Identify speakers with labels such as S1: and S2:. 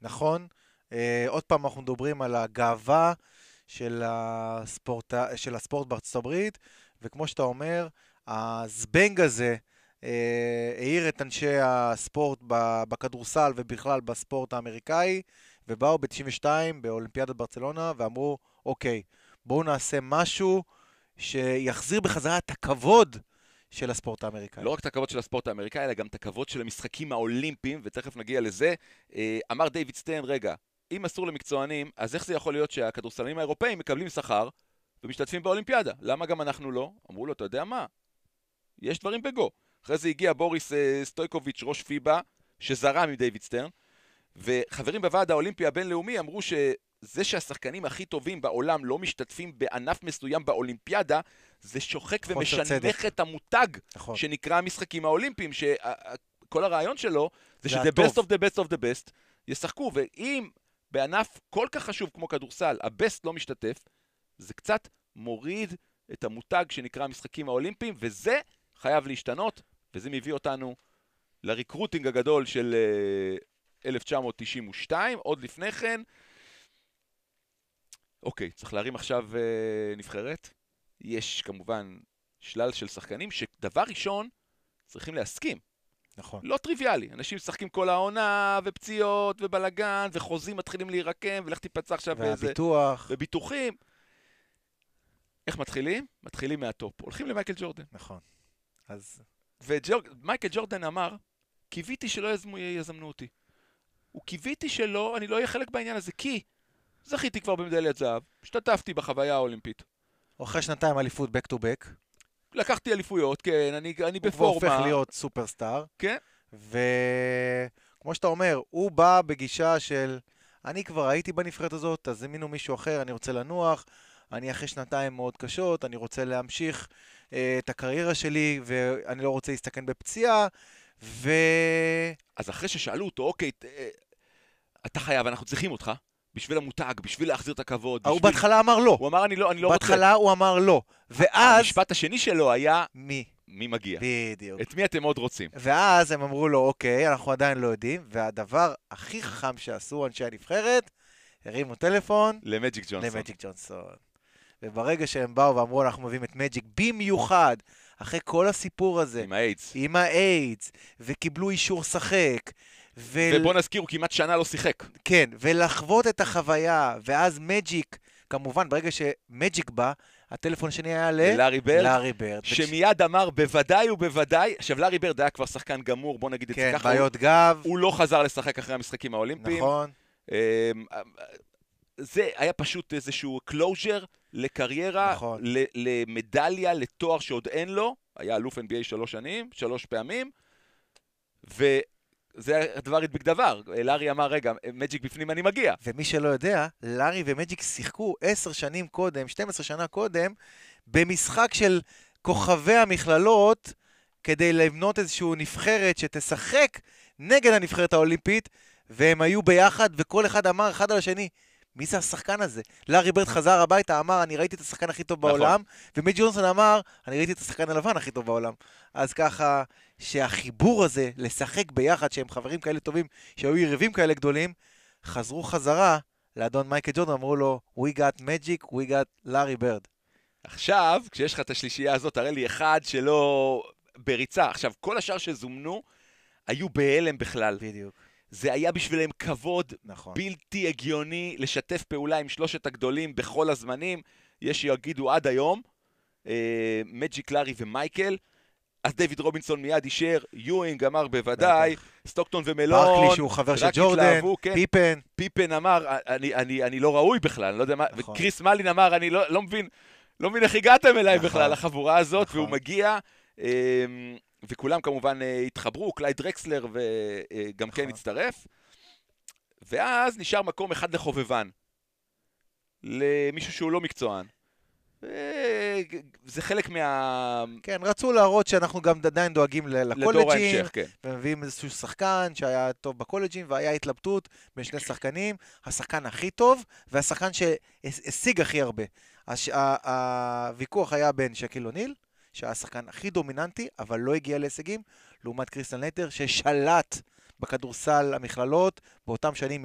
S1: נכון. עוד פעם אנחנו מדברים על הגאווה של הספורט בארצות הברית, וכמו שאתה אומר, הזבנג הזה העיר את אנשי הספורט בכדורסל ובכלל בספורט האמריקאי, ובאו ב-92 באולימפיאדת ברצלונה ואמרו, אוקיי, בואו נעשה משהו שיחזיר בחזרה את הכבוד של הספורט האמריקאי.
S2: לא רק את הכבוד של הספורט האמריקאי, אלא גם את הכבוד של המשחקים האולימפיים, ותכף נגיע לזה. אמר דיוויד סטרן, רגע, אם אסור למקצוענים, אז איך זה יכול להיות שהכדורסלנים האירופאים מקבלים שכר ומשתתפים באולימפיאדה? למה גם אנחנו לא? אמרו לו, אתה יודע מה? יש דברים בגו. אחרי זה הגיע בוריס סטויקוביץ', ראש פיבה, שזרם עם דיוויד סטרן, וחברים בוועד האולימפי הבינלאומי אמרו שזה שהשחקנים הכי טובים בעולם לא משתתפים בענף מסוים באולימפיאדה, זה שוחק ומשנמך את המותג
S1: נכון.
S2: שנקרא המשחקים האולימפיים, שכל הרעיון שלו זה
S1: זה
S2: שזה
S1: הטוב.
S2: best of the best of the best ישחקו, ואם בענף כל כך חשוב כמו כדורסל, הבסט לא משתתף, זה קצת מוריד את המותג שנקרא המשחקים האולימפיים, וזה חייב להשתנות, וזה מביא אותנו לריקרוטינג הגדול של 1992, עוד לפני כן. אוקיי, צריך להרים עכשיו נבחרת. יש כמובן שלל של שחקנים שדבר ראשון צריכים להסכים.
S1: נכון.
S2: לא טריוויאלי, אנשים משחקים כל העונה, ופציעות, ובלגן, וחוזים מתחילים להירקם, ולך תיפצע עכשיו באיזה...
S1: והביטוח.
S2: וביטוחים. איך מתחילים? מתחילים מהטופ. הולכים למייקל ג'ורדן.
S1: נכון. אז...
S2: ומייקל ג'ורדן אמר, קיוויתי שלא יזמנו אותי. הוא קיוויתי שלא, אני לא אהיה חלק בעניין הזה, כי זכיתי כבר במדליית זהב, השתתפתי בחוויה האולימפית.
S1: אחרי שנתיים אליפות back to back.
S2: לקחתי אליפויות, כן, אני
S1: הוא
S2: בפורמה.
S1: כבר הופך להיות סופרסטאר.
S2: כן.
S1: וכמו שאתה אומר, הוא בא בגישה של, אני כבר הייתי בנבחרת הזאת, אז זמינו מישהו אחר, אני רוצה לנוח, אני אחרי שנתיים מאוד קשות, אני רוצה להמשיך את הקריירה שלי, ואני לא רוצה להסתכן בפציעה,
S2: אז אחרי ששאלו אותו, אוקיי, אתה חייב, אנחנו צריכים אותך, בשביל המותג, בשביל להחזיר את הכבוד.
S1: הוא בהתחלה אמר לא.
S2: הוא אמר, אני לא רוצה.
S1: בהתחלה הוא אמר לא. ואז...
S2: המשפט השני שלו היה,
S1: מי
S2: מגיע?
S1: בדיוק.
S2: את מי אתם עוד רוצים?
S1: ואז הם אמרו לו, אוקיי, אנחנו עדיין לא יודעים, והדבר הכי חכם שעשו אנשי הנבחרת, הרימו טלפון
S2: למג'יק ג'ונסון.
S1: למג'יק ג'ונסון. וברגע שהם באו ואמרו, אנחנו מביאים את מג'יק במיוחד, אחרי כל הסיפור הזה,
S2: עם האיידס.
S1: עם האיידס, וקיבלו אישור שחק,
S2: ובוא נזכיר, הוא כמעט שנה לא שיחק.
S1: כן, ולחוות את החוויה, ואז מג'יק, כמובן, ברגע שמג'יק בא, הטלפון השני היה
S2: לארי
S1: ברד.
S2: שמיד אמר בוודאי ובוודאי, עכשיו לארי ברד היה כבר שחקן גמור, בוא נגיד את זה ככה.
S1: כן, בעיות גב.
S2: הוא לא חזר לשחק אחרי המשחקים האולימפיים.
S1: נכון.
S2: זה היה פשוט איזשהו קלוז'ר לקריירה,
S1: נכון.
S2: למדליה, לתואר שעוד אין לו. היה אלוף NBA 3 פעמים, וזה הדבר הדביק דבר. לארי אמר, רגע, מג'יק בפנים אני מגיע.
S1: ומי שלא יודע, לארי ומג'יק שיחקו 10 שנים קודם, 12 שנה קודם, במשחק של כוכבי המכללות, כדי לבנות איזשהו נבחרת שתשחק נגד הנבחרת האולימפית, והם היו ביחד, וכל אחד אמר אחד על השני, מי זה השחקן הזה? לארי ברד חזר הביתה, אמר, אני ראיתי את השחקן הכי טוב בעולם, ומג'יק ג'ונסון אמר, אני ראיתי את השחקן הלבן הכי טוב בעולם. אז ככה, שהחיבור הזה, לשחק ביחד, שהם חברים כאלה טובים, שהיו יריבים כאלה גדולים, חזרו חזרה לאדון מייקל ג'ורדן, אמרו לו, we got magic, we got לארי ברד.
S2: עכשיו, כשיש לך את השלישייה הזאת, תראה לי אחד שלא בריצה. עכשיו, כל השאר שזומנו, היו בהלם בכלל.
S1: בדיוק.
S2: זה היה בשבילם כבוד
S1: נכון.
S2: בלתי הגיוני לשתף פעולה עם שלושת הגדולים בכל הזמנים. יש שיגידו עד היום, מג'יק, לארי ומייקל. אז דיוויד רובינסון מיד אישר, יואינג אמר בוודאי, סטוקטון ומלון.
S1: ברקלי שהוא חבר של ג'ורדן, כן. פיפן.
S2: פיפן אמר, אני לא ראוי בכלל, אני לא יודע מה,
S1: נכון.
S2: וקריס מלין אמר, אני לא מבין איך הגעתם אליי
S1: נכון.
S2: בכלל, לחבורה הזאת,
S1: נכון.
S2: והוא מגיע, וכולם כמובן התחברו, קלייד דרקסלר וגם כן הצטרף, ואז נשאר מקום אחד לחובבן, למישהו שהוא לא מקצוען. זה חלק
S1: כן, רצו להראות שאנחנו גם עדיין דואגים לקולג'ים.
S2: לדור ההמשך, כן.
S1: ומביאים איזשהו שחקן שהיה טוב בקולג'ים, והיה התלבטות בין שני שחקנים, השחקן הכי טוב, והשחקן שהשיג הכי הרבה. הוויכוח היה בין שקיל אוניל, שהיה השחקן הכי דומיננטי, אבל לא הגיע להישגים, לעומת קריסטיאן לייטר, ששלט בכדורסל המכללות באותם שנים